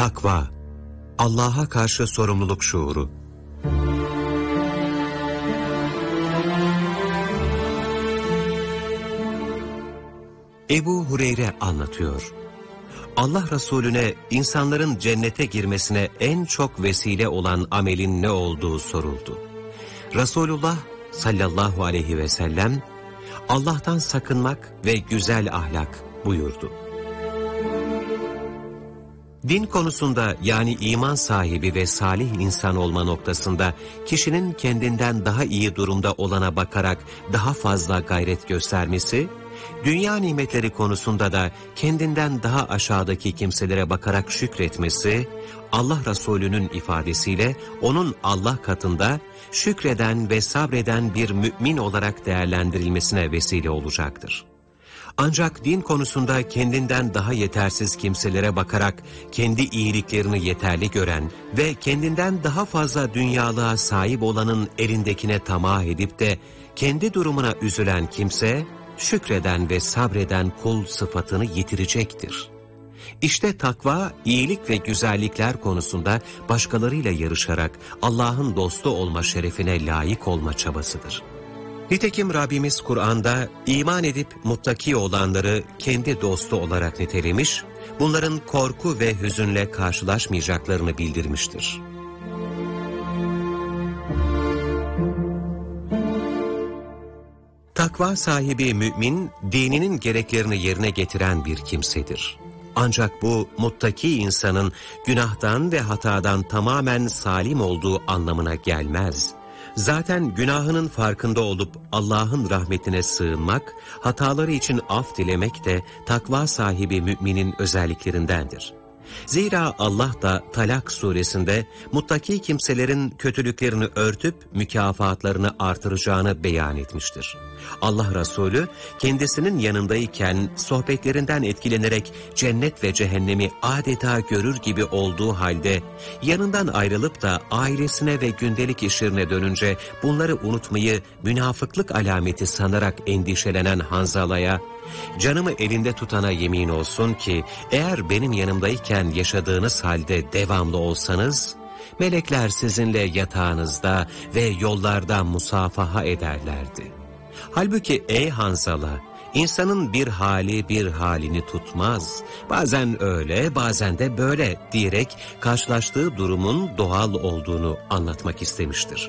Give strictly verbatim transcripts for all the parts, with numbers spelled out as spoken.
Takva, Allah'a karşı sorumluluk şuuru. Ebu Hureyre anlatıyor. Allah Resulüne insanların cennete girmesine en çok vesile olan amelin ne olduğu soruldu. Resulullah sallallahu aleyhi ve sellem, Allah'tan sakınmak ve güzel ahlak buyurdu. Din konusunda yani iman sahibi ve salih insan olma noktasında kişinin kendinden daha iyi durumda olana bakarak daha fazla gayret göstermesi, dünya nimetleri konusunda da kendinden daha aşağıdaki kimselere bakarak şükretmesi, Allah Resulü'nün ifadesiyle onun Allah katında şükreden ve sabreden bir mümin olarak değerlendirilmesine vesile olacaktır. Ancak din konusunda kendinden daha yetersiz kimselere bakarak kendi iyiliklerini yeterli gören ve kendinden daha fazla dünyalığa sahip olanın elindekine tamah edip de kendi durumuna üzülen kimse, şükreden ve sabreden kul sıfatını yitirecektir. İşte takva, iyilik ve güzellikler konusunda başkalarıyla yarışarak Allah'ın dostu olma şerefine layık olma çabasıdır. Nitekim Rabbimiz Kur'an'da iman edip muttaki olanları kendi dostu olarak nitelemiş, bunların korku ve hüzünle karşılaşmayacaklarını bildirmiştir. Takva sahibi mümin, dininin gereklerini yerine getiren bir kimsedir. Ancak bu muttaki insanın günahtan ve hatadan tamamen salim olduğu anlamına gelmez. Zaten günahının farkında olup Allah'ın rahmetine sığınmak, hataları için af dilemek de takva sahibi müminin özelliklerindendir. Zira Allah da Talak suresinde muttaki kimselerin kötülüklerini örtüp mükafatlarını artıracağını beyan etmiştir. Allah Resulü kendisinin yanındayken sohbetlerinden etkilenerek cennet ve cehennemi adeta görür gibi olduğu halde yanından ayrılıp da ailesine ve gündelik işlerine dönünce bunları unutmayı münafıklık alameti sanarak endişelenen Hanzala'ya, "Canımı elinde tutana yemin olsun ki eğer benim yanımdayken yaşadığınız halde devamlı olsanız, melekler sizinle yatağınızda ve yollarda musafaha ederlerdi." Halbuki ey Hanzala, insanın bir hali bir halini tutmaz. Bazen öyle, bazen de böyle diyerek karşılaştığı durumun doğal olduğunu anlatmak istemiştir.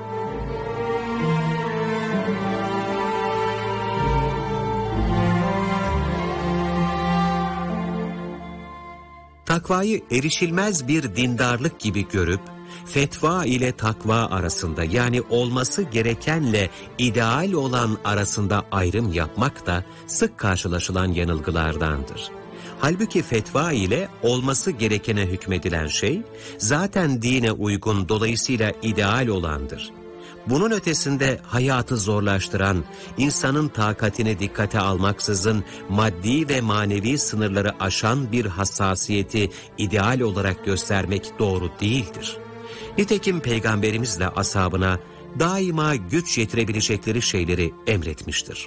Takvayı erişilmez bir dindarlık gibi görüp, fetva ile takva arasında yani olması gerekenle ideal olan arasında ayrım yapmak da sık karşılaşılan yanılgılardandır. Halbuki fetva ile olması gerekene hükmedilen şey, zaten dine uygun dolayısıyla ideal olandır. Bunun ötesinde hayatı zorlaştıran, insanın takatini dikkate almaksızın maddi ve manevi sınırları aşan bir hassasiyeti ideal olarak göstermek doğru değildir. Nitekim Peygamberimiz de ashabına daima güç yetirebilecekleri şeyleri emretmiştir.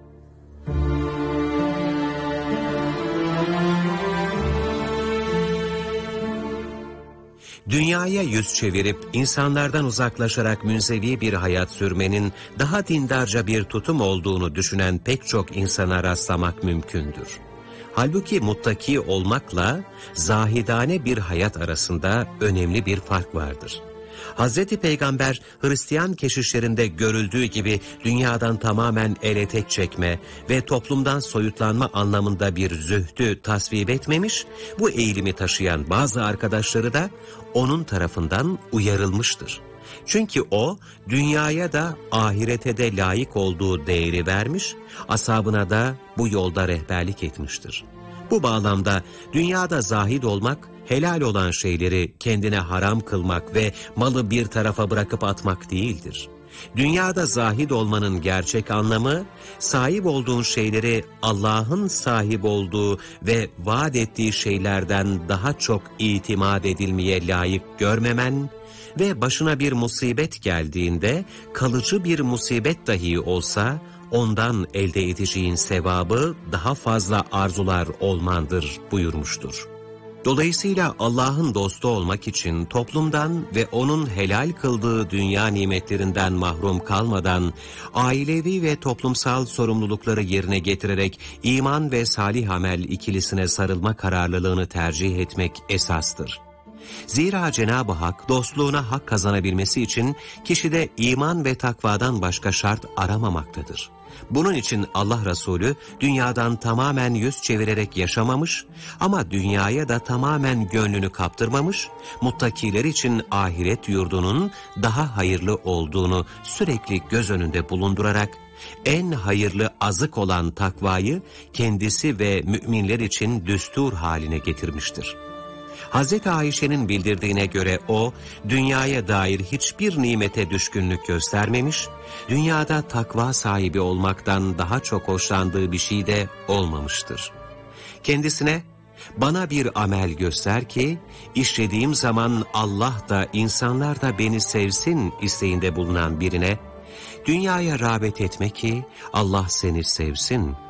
Dünyaya yüz çevirip insanlardan uzaklaşarak münzevi bir hayat sürmenin daha dindarca bir tutum olduğunu düşünen pek çok insana rastlamak mümkündür. Halbuki muttaki olmakla zahidane bir hayat arasında önemli bir fark vardır. Hazreti Peygamber Hristiyan keşişlerinde görüldüğü gibi dünyadan tamamen el etek çekme ve toplumdan soyutlanma anlamında bir zühdü tasvip etmemiş, bu eğilimi taşıyan bazı arkadaşları da onun tarafından uyarılmıştır. Çünkü o dünyaya da ahirete de layık olduğu değeri vermiş, ashabına da bu yolda rehberlik etmiştir. Bu bağlamda dünyada zahid olmak, helal olan şeyleri kendine haram kılmak ve malı bir tarafa bırakıp atmak değildir. Dünyada zahid olmanın gerçek anlamı, sahip olduğun şeyleri Allah'ın sahip olduğu ve vaat ettiği şeylerden daha çok itimat edilmeye layık görmemen ve başına bir musibet geldiğinde kalıcı bir musibet dahi olsa ondan elde edeceğin sevabı daha fazla arzular olmandır buyurmuştur. Dolayısıyla Allah'ın dostu olmak için toplumdan ve O'nun helal kıldığı dünya nimetlerinden mahrum kalmadan, ailevi ve toplumsal sorumlulukları yerine getirerek iman ve salih amel ikilisine sarılma kararlılığını tercih etmek esastır. Zira Cenab-ı Hak dostluğuna hak kazanabilmesi için kişide iman ve takvadan başka şart aramamaktadır. Bunun için Allah Resulü dünyadan tamamen yüz çevirerek yaşamamış ama dünyaya da tamamen gönlünü kaptırmamış, muttakiler için ahiret yurdunun daha hayırlı olduğunu sürekli göz önünde bulundurarak en hayırlı azık olan takvayı kendisi ve müminler için düstur haline getirmiştir. Hazreti Ayşe'nin bildirdiğine göre o, dünyaya dair hiçbir nimete düşkünlük göstermemiş, dünyada takva sahibi olmaktan daha çok hoşlandığı bir şey de olmamıştır. Kendisine, bana bir amel göster ki, işlediğim zaman Allah da insanlar da beni sevsin isteğinde bulunan birine, dünyaya rağbet etme ki Allah seni sevsin